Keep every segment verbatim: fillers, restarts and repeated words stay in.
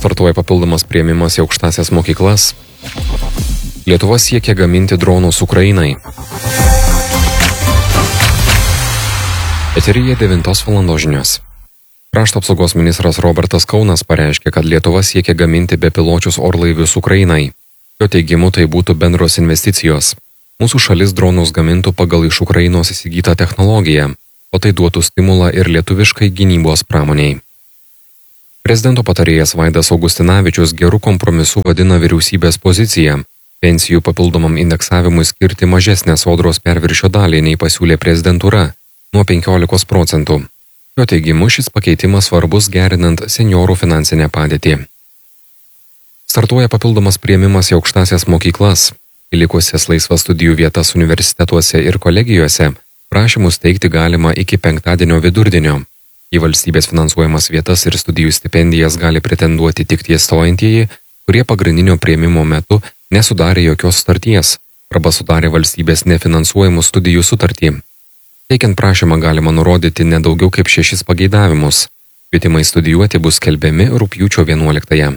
Startuoja papildomas priėmimas į aukštąsias mokyklas. Lietuva siekia gaminti dronus Ukrainai. Eteryje devintos valandos žinios. Krašto apsaugos ministras Robertas Kaunas pareiškė, kad Lietuva siekia gaminti bepiločius orlaivius Ukrainai. Jo teigimu, tai būtų bendros investicijos. Mūsų šalis dronus gamintų pagal iš Ukrainos įsigytą technologiją, o tai duotų stimulą ir lietuviškai gynybos pramoniai. Prezidento patarėjas Vaidas Augustinavičius gerų kompromisų vadina vyriausybės poziciją, pensijų papildomam indeksavimui skirti mažesnę sodros perviršio dalį nei pasiūlė prezidentūra nuo penkiolikos procentų. Jo teigimu, šis pakeitimas svarbus gerinant seniorų finansinę padėtį. Startuoja papildomas priėmimas į aukštąsias mokyklas. Į likusias laisvas studijų vietas universitetuose ir kolegijose prašymus teikti galima iki penktadienio vidurdienio. Į valstybės finansuojamas vietas ir studijų stipendijas gali pretenduoti tik tie stojantieji, kurie pagrindinio priėmimo metu nesudarė jokios sutarties arba sudarė valstybės nefinansuojamų studijų sutartį. Teikiant prašymą galima nurodyti nedaugiau kaip šešis pageidavimus. Kvietimai studijuoti bus skelbiami rugpjūčio vienuoliktąją.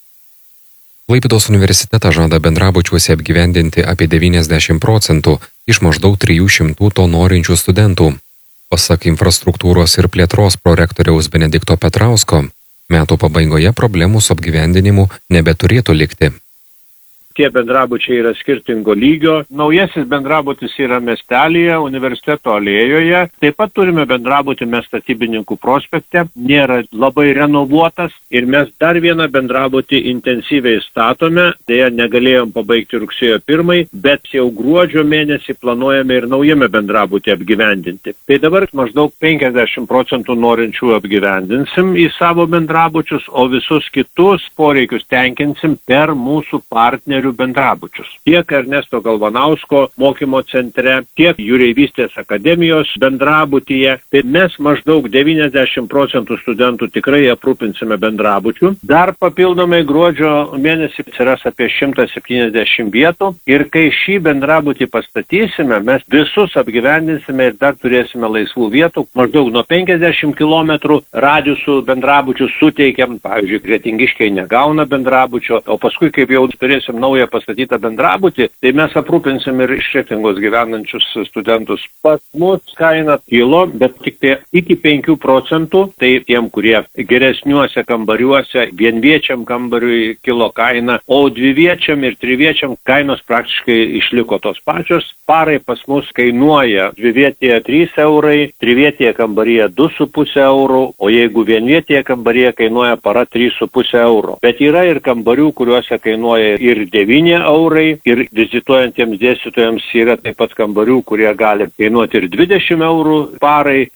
Klaipėdos universitetą žada bendrabučiuose apgyvendinti apie devyniasdešimt procentų iš maždaug trijų šimtų to norinčių studentų. Pasak infrastruktūros ir plėtros prorektoriaus Benedikto Petrausko, metų pabaigoje problemų su apgyvendinimu nebeturėtų likti. Tie bendrabučiai yra skirtingo lygio. Naujasis bendrabutis yra miestelėje, universiteto alėjoje. Taip pat turime bendrabutį mes statybininkų prospekte. Nėra labai renovuotas ir mes dar vieną bendrabutį intensyviai statome. Deja, negalėjom pabaigti rugsėjo pirmai, bet jau gruodžio mėnesį planuojame ir naujame bendrabutį apgyvendinti. Tai dabar maždaug penkiasdešimt procentų norinčių apgyvendinsim į savo bendrabučius, o visus kitus poreikius tenkinsim per mūsų partnerių bendrabučius. Tiek Ernesto Galvanausko mokymo centre, tiek Jūreivystės akademijos bendrabutyje. Tai mes maždaug devyniasdešimt procentų studentų tikrai aprūpinsime bendrabučių. Dar papildomai gruodžio mėnesį atsiras apie šimtas septyniasdešimt vietų. Ir kai šį bendrabutį pastatysime, mes visus apgyvendinsime ir dar turėsime laisvų vietų. Maždaug nuo penkiasdešimt kilometrų radiusų bendrabučių suteikiam. Pavyzdžiui, Kretingiškiai negauna bendrabučio, o paskui, kaip jau turėsim naują pastatytą bendrabutį, tai mes aprūpinsim ir iš Kretingos gyvenančius studentus. Pas mus kaina kilo, bet tik tai iki penkių procentų, tai tiem, kurie geresniuose kambariuose, vienviečiam kambariui kilo kaina, o dviviečiam ir triviečiam kainos praktiškai išliko tos pačios. Parai pas mus kainuoja dvivietėje trys eurai, trivietėje kambaryje du su puse eurų, o jeigu vienvietėje kambaryje kainuoja para trys su puse euro. Bet yra ir kambarių, kuriuose kainuoja ir devyni eurai, ir vizituojantiems dėstytojams yra taip pat kambarių, kurie gali kainuoti ir dvidešimt eurų parai.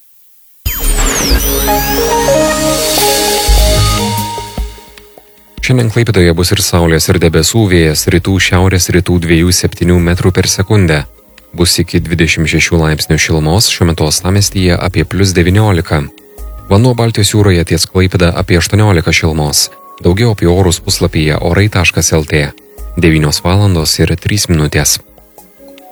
Šiandien Klaipėdoje bus ir saulės, ir debesų, vėjas rytų šiaurės rytų dviejų septynių metrų per sekundę. Bus iki dvidešimt šešių laipsnių šilumos, šiuo metu uostamiestyje apie plius devyniolika. Vanduo Baltijos jūroje ties Klaipėda apie aštuoniolika šilumos. Daugiau apie orus puslapyje orai taškas lt. devynios valandos ir trys minutės.